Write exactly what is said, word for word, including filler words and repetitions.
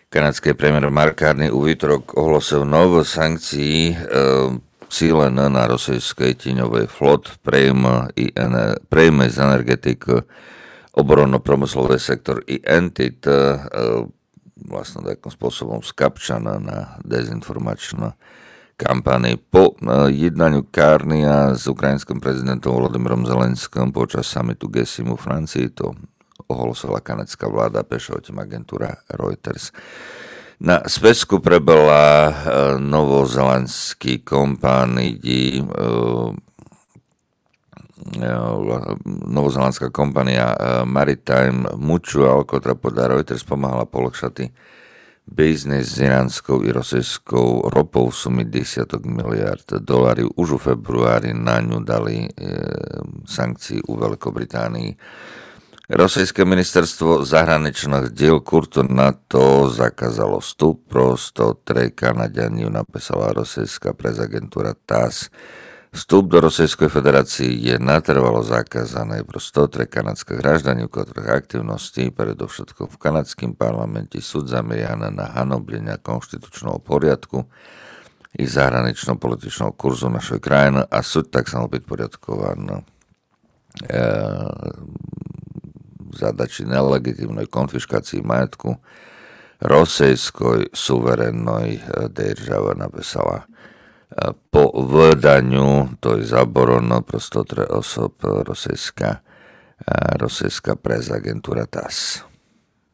Kanadský premiér Mark Carney u výtorok ohlásil novú sankcií e, cílené na rosijskej tíňovej flot, prejme, prejme z energetik, obronno-promyslový sektor i entit, e, vlastne takým spôsobom skapčaná na dezinformačnú kampanii. Po e, jednaniu Carneya s ukrajinským prezidentom Volodymyrom Zelenským počas summitu G sedem v Francii, to ohlasila kanadská vláda, píše o tým agentúra Reuters. Na späťku prebehla e, novozelandský kompánii, e, e, novozelandská kompania e, Maritime Mutual, ktorá podľa Reuters pomáhala polahšati biznis s iránskou i rosijskou ropou v sumy desiatok miliard dolárov. Už v februári na ňu dali e, sankcií u Veľkobritánii. Rosijské ministerstvo zahraničných diel kurtu na to zakázalo vstup, prosto trej Kanaďani, napísala rosijská presagentúra té á es. Vstup do Rosijskej federácie je natrvalo zakázané pro sto tri kanadské graždanie, ktorých aktivnosti, predovšetko v kanadském parlamente, súd zameriané na hanoblenia konštitučného poriadku i zahraničného političného kurzu našej krajiny a súd tak sa mal byť poriadkovaný e, zadači nelegitímnej konfiškácii majetku rosijskoj suverénnej države, napísala. Po vydaniu, to je zaborono pro sto tri osob, rosijská, rosijská presagentúra té á es.